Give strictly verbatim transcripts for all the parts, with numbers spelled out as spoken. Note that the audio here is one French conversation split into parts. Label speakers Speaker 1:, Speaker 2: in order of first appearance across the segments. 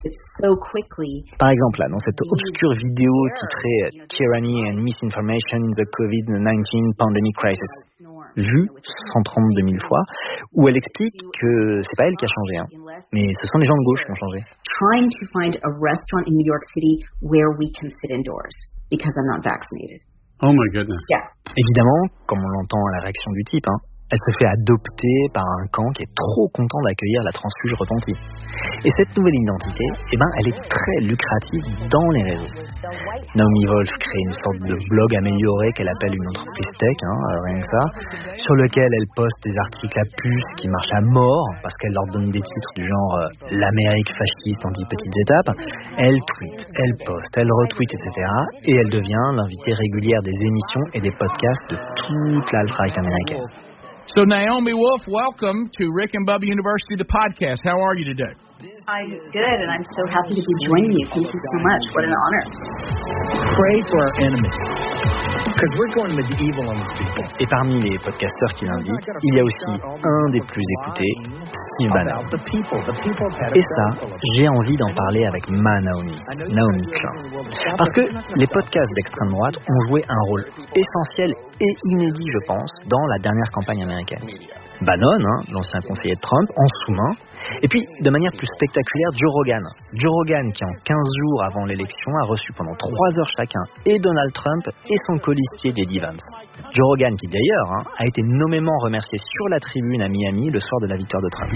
Speaker 1: Par exemple, là, dans cette obscure vidéo titrée Tyranny and Misinformation in the covid dix-neuf Pandemic Crisis, vue cent trente-deux mille fois, où elle explique que c'est pas elle qui a changé, hein, mais ce sont les gens de gauche qui ont changé.
Speaker 2: Trying to find a restaurant in New York City where we can sit indoors because I'm not vaccinated.
Speaker 3: Oh my goodness.
Speaker 2: Yeah.
Speaker 1: Évidemment, comme on l'entend à la réaction du type, hein, elle se fait adopter par un camp qui est trop content d'accueillir la transfuge repentie. Et cette nouvelle identité, eh ben, elle est très lucrative dans les réseaux. Naomi Wolf crée une sorte de blog amélioré qu'elle appelle une entreprise tech, hein, rien que ça, sur lequel elle poste des articles à puce qui marchent à mort parce qu'elle leur donne des titres du genre euh, « L'Amérique fasciste en dix petites étapes ». Elle tweet, elle poste, elle retweet, et cetera. Et elle devient l'invitée régulière des émissions et des podcasts de toute l'alt-right américaine.
Speaker 4: So Naomi Wolf, welcome to Rick and Bubba University, the podcast. How are you today?
Speaker 2: I'm good, and I'm so happy to be joining you. Thank you so much. What an honor.
Speaker 5: Pray for our enemies, because we're going medieval on these people.
Speaker 1: Et parmi les podcasteurs qui l'invitent, il y a aussi un des plus écoutés, Steve Bannon. Et ça, j'ai envie d'en parler avec ma Naomi, Naomi Klein. Parce que les podcasts d'extrême droite ont joué un rôle essentiel et inédit, je pense, dans la dernière campagne américaine. Bannon, hein, l'ancien conseiller de Trump, en sous-main. Et puis, de manière plus spectaculaire, Joe Rogan. Joe Rogan qui, en quinze jours avant l'élection, a reçu pendant trois heures chacun et Donald Trump et son colistier J D Vance. Joe Rogan qui, d'ailleurs, hein, a été nommément remercié sur la tribune à Miami le soir de la victoire de Trump.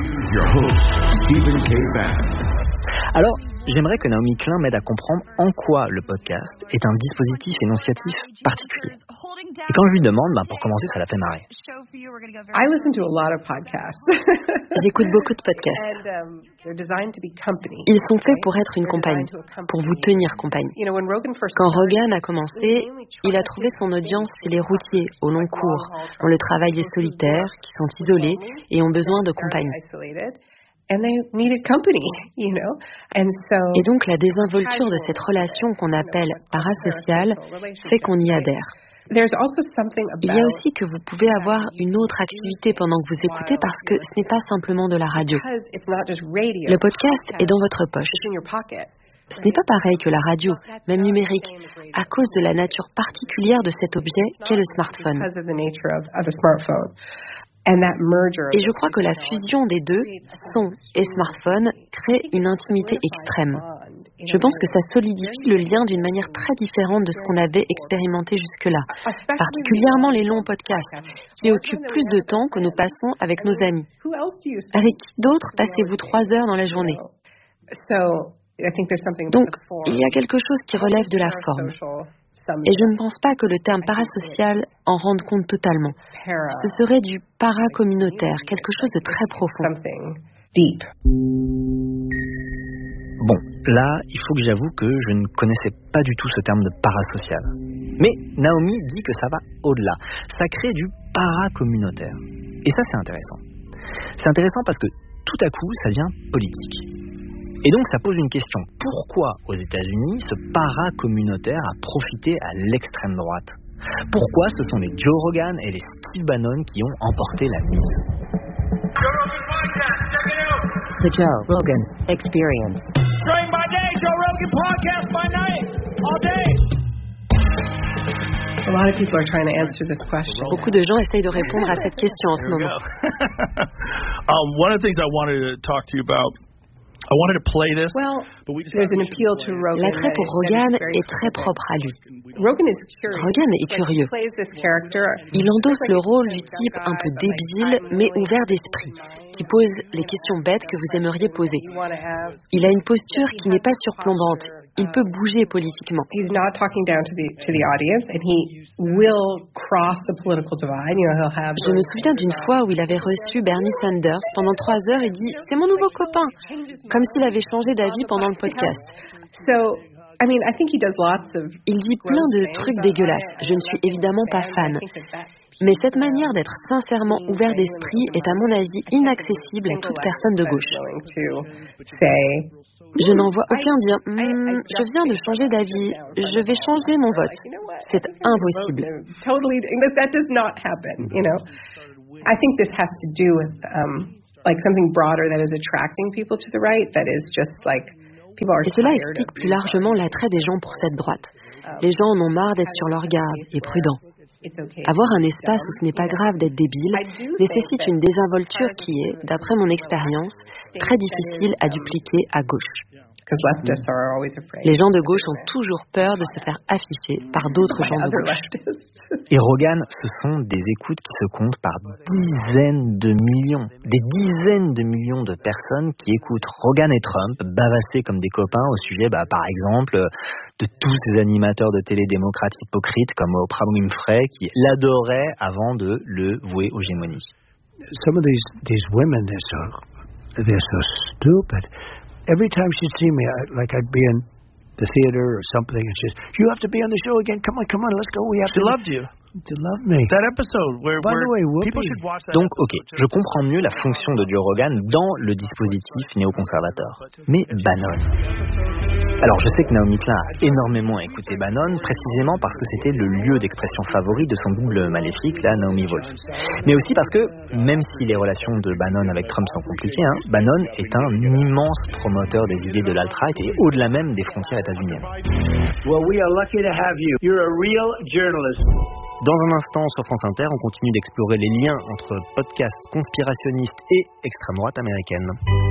Speaker 1: Alors, j'aimerais que Naomi Klein m'aide à comprendre en quoi le podcast est un dispositif énonciatif particulier. Et quand je lui demande, ben pour commencer, ça la fait marrer.
Speaker 6: I listen to a lot of podcasts.
Speaker 7: J'écoute beaucoup de podcasts. Ils sont faits pour être une compagnie, pour vous tenir compagnie. Quand Rogan a commencé, il a trouvé son audience chez les routiers au long cours, dont le travail est solitaire, qui sont isolés et ont besoin de compagnie.
Speaker 6: And they needed company, you know. And so,
Speaker 7: et donc la désinvolture de cette relation qu'on appelle parasociale fait qu'on y adhère. Il y a aussi que vous pouvez avoir une autre activité pendant que vous écoutez parce que ce n'est pas simplement de la radio. Le podcast est dans votre poche. Ce n'est pas pareil que la radio, même numérique, à cause de la nature particulière de cet objet qu'est le smartphone. Et je crois que la fusion des deux, son et smartphone, crée une intimité extrême. Je pense que ça solidifie le lien d'une manière très différente de ce qu'on avait expérimenté jusque-là, particulièrement les longs podcasts, qui occupent plus de temps que nous passons avec nos amis. Avec qui d'autres passez-vous trois heures dans la journée? Donc, il y a quelque chose qui relève de la forme. Et je ne pense pas que le terme parasocial en rende compte totalement. Ce serait du paracommunautaire, quelque chose de très profond.
Speaker 1: Bon, là, il faut que j'avoue que je ne connaissais pas du tout ce terme de parasocial. Mais Naomi dit que ça va au-delà. Ça crée du paracommunautaire. Et ça, c'est intéressant. C'est intéressant parce que tout à coup, ça devient politique. Et donc, ça pose une question. Pourquoi, aux États-Unis, ce para-communautaire a profité à l'extrême droite? Pourquoi ce sont les Joe Rogan et les Steve Bannon qui ont emporté la mise?
Speaker 5: The Joe Rogan Experience.
Speaker 4: During my day, Joe Rogan podcast by night, all day.
Speaker 6: A lot of people are trying to answer this question.
Speaker 7: Beaucoup de gens essayent de répondre à cette question en ce moment.
Speaker 4: um, one of the things I wanted to talk to you about. I wanted to play this.
Speaker 6: Well, there's an appeal to Rogan.
Speaker 7: L'attrait pour Rogan est très propre à lui.
Speaker 6: Rogan is curious.
Speaker 7: Rogan est curieux. Il endosse le rôle du type un peu débile, mais ouvert d'esprit, qui pose les questions bêtes que vous aimeriez poser. Il a une posture qui n'est pas surplombante. Il peut bouger politiquement.
Speaker 6: He's not talking down to the to the audience, and he will cross the political divide. You know, he'll have.
Speaker 7: Je me souviens d'une fois où il avait reçu Bernie Sanders pendant trois heures et dit « C'est mon nouveau copain », comme s'il avait changé d'avis pendant le podcast.
Speaker 6: So, I mean, I think he does lots of.
Speaker 7: Il dit plein de trucs dégueulasses. Je ne suis évidemment pas fan. Mais cette manière d'être sincèrement ouvert d'esprit est à mon avis inaccessible à toute personne de gauche. Je n'en vois aucun dire hm, « Je viens de changer d'avis, je vais changer mon vote ». C'est impossible.
Speaker 6: That does not happen, you know. I think this has to do with um, like something broader that is attracting people to the right, that is just like
Speaker 7: Et cela explique plus largement l'attrait des gens pour cette droite. Les gens en ont marre d'être sur leur garde et prudents. Avoir un espace où ce n'est pas grave d'être débile nécessite une désinvolture qui est, d'après mon expérience, très difficile à dupliquer à gauche. Les gens de gauche ont toujours peur de se faire afficher par d'autres gens de gauche.
Speaker 1: Et Rogan, ce sont des écoutes qui se comptent par dizaines de millions. Des dizaines de millions de personnes qui écoutent Rogan et Trump bavasser comme des copains au sujet, bah, par exemple, de tous ces animateurs de télé démocrates hypocrites comme Oprah Winfrey qui l'adoraient avant de le vouer aux gémonies.
Speaker 3: Some of these, these women, they're so, they're so stupid. Every time she'd see me, I, like I'd be in the theater or something, and she'd, you have to be on the show again. Come on, come on, let's go. We have
Speaker 4: she
Speaker 3: to.
Speaker 4: She loved you.
Speaker 3: To love me.
Speaker 4: That episode where,
Speaker 3: By
Speaker 4: where
Speaker 3: the way,
Speaker 4: people should watch that.
Speaker 1: Donc, ok, je comprends mieux la fonction de Joe Rogan dans le dispositif néoconservateur. Mais Bannon. Alors, je sais que Naomi Klein a énormément écouté Bannon, précisément parce que c'était le lieu d'expression favori de son double maléfique, la Naomi Wolf. Mais aussi parce que, même si les relations de Bannon avec Trump sont compliquées, hein, Bannon est un immense promoteur des idées de l'alt-right et au-delà même des frontières états-uniennes.
Speaker 5: Well, we are lucky to have you. You're a real journalist.
Speaker 1: Dans un instant, sur France Inter, on continue d'explorer les liens entre podcasts conspirationnistes et extrême droite américaine.